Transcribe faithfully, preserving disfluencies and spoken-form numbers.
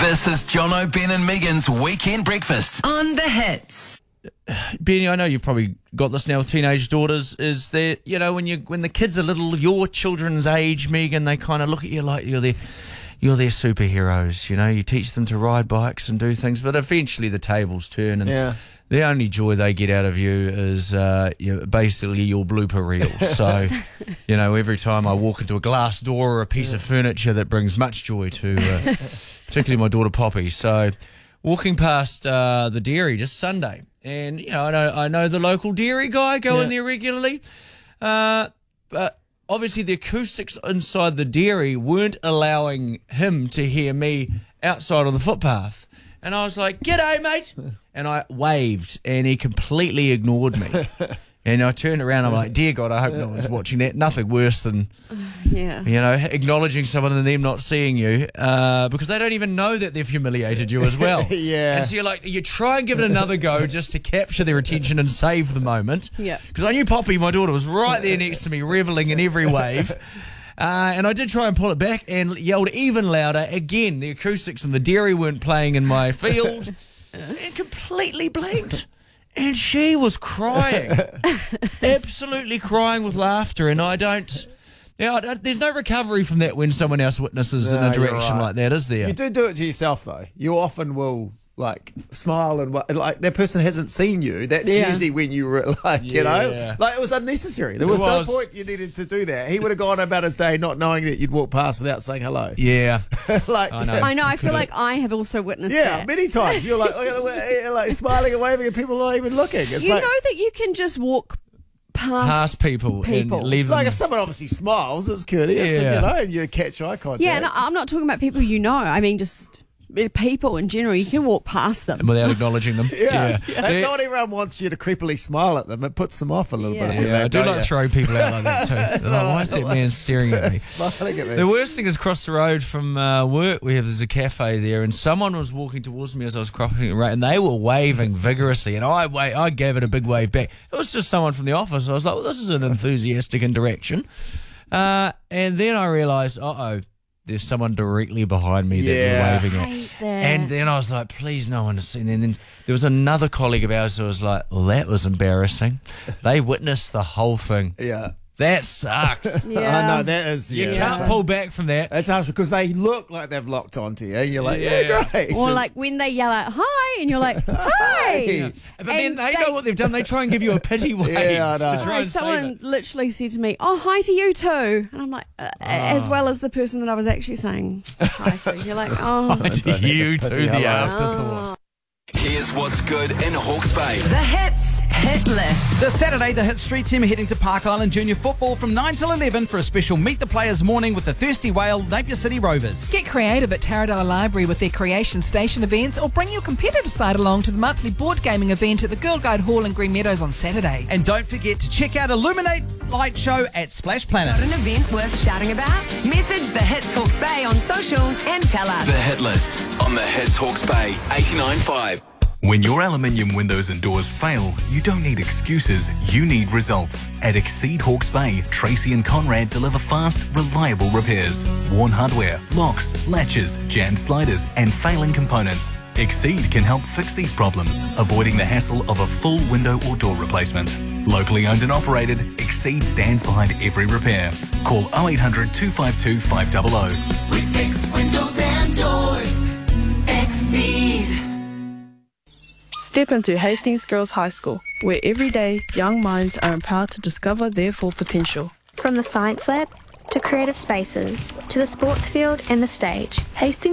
This is Jono, Ben and Megan's Weekend Breakfast on The Hits. Benny, I know you've probably got this now with teenage daughters, is that, you know, when you when the kids are little, your children's age, Megan, they kind of look at you like you're their, you're their superheroes, you know. You teach them to ride bikes and do things, but eventually the tables turn and Yeah. the only joy they get out of you is uh, you know, basically your blooper reel. So, you know, every time I walk into a glass door or a piece of furniture, that brings much joy to uh, particularly my daughter Poppy. So, walking past uh, the dairy just Sunday, and, you know, I know, I know the local dairy guy, go Yeah. in there regularly, uh, but obviously the acoustics inside the dairy weren't allowing him to hear me outside on the footpath. And I was like, "G'day, mate," and I waved, and he completely ignored me. And I turned around, I'm like, "Dear God, I hope no one's watching that. Nothing worse than, Yeah. you know, acknowledging someone and them not seeing you, uh, because they don't even know that they've humiliated you as well." Yeah. And so you're like, you try and give it another go just to capture their attention and save the moment. Yeah. Because I knew Poppy, my daughter, was right there next to me, reveling in every wave. Uh, and I did try and pull it back and yelled even louder. Again, the acoustics and the dairy weren't playing in my field. And completely blanked. And she was crying. Absolutely crying with laughter. And I don't... Now, I don't, there's no recovery from that when someone else witnesses No, in a you're direction right. like that, is there? You do do it to yourself, though. You often will, like, smile and, wa- like, that person hasn't seen you. That's Yeah. usually when you were, like, you Yeah. know, like, it was unnecessary. There was, It was. no point you needed to do that. He would have gone about his day not knowing that you'd walk past without saying hello. Yeah. like, I know. I know. I feel like I have also witnessed Yeah, that. many times. You're like, you're like smiling and waving and people are not even looking. It's You like, know that you can just walk past, Past people, people. and leave like them. if someone obviously smiles, it's courteous, Yeah. and, you know, and you catch eye contact. Yeah, and I'm not talking about people you know. I mean, just people in general. You can walk past them. Without acknowledging them. Yeah, Yeah. And not everyone wants you to creepily smile at them. It puts them off a little Yeah. bit. I think, Yeah, I don't do like you? to throw people out like that too. They're like, why is that man staring at me? Smiling at me. The worst thing is across the road from uh, work, we have there's a cafe there, and someone was walking towards me as I was crossing the road, and they were waving vigorously, and I wa- I gave it a big wave back. It was just someone from the office. I was like, well, this is an enthusiastic interaction. Uh, and then I realised, uh-oh, there's someone directly behind me that Yeah. we're waving I at. hate that. And then I was like, please, no one has seen. And then there was another colleague of ours who was like, well, that was embarrassing. They witnessed the whole thing. Yeah. That sucks. Yeah. I know, that is, You yeah. can't that's, pull back from that. that's harsh because they look like they've locked onto you. You're like, yeah, Yeah. great. Or like when they yell out "hi" and you're like "hi." But then And they, they- know what they've done. They try and give you a pity wave Yeah, I know. to try No, and save someone it. literally said to me, "Oh, hi to you too," and I'm like, uh, as well as the person that I was actually saying hi to. You're like, oh, To you Pity, too, the hello. afterthought. Here's what's good in Hawke's Bay. The Hits Hit List. This Saturday, the Hit Street team are heading to Park Island Junior Football from nine till eleven for a special Meet the Players morning with the Thirsty Whale Napier City Rovers. Get creative at Taradale Library with their Creation Station events, or bring your competitive side along to the monthly board gaming event at the Girl Guide Hall in Green Meadows on Saturday. And don't forget to check out Illuminate Light Show at Splash Planet. Got an event worth shouting about? Message the Hits Hawke's Bay on socials and tell us. The Hit List on the Hits Hawke's Bay eighty-nine point five. When your aluminium windows and doors fail, you don't need excuses, you need results. At Exceed Hawke's Bay, Tracy and Conrad deliver fast, reliable repairs. Worn hardware, locks, latches, jammed sliders, and failing components. Exceed can help fix these problems, avoiding the hassle of a full window or door replacement. Locally owned and operated, Exceed stands behind every repair. Call oh eight hundred, two five two, five hundred. We fix windows and doors. Exceed. Step into Hastings Girls High School, where every day young minds are empowered to discover their full potential. From the science lab to creative spaces to the sports field and the stage, Hastings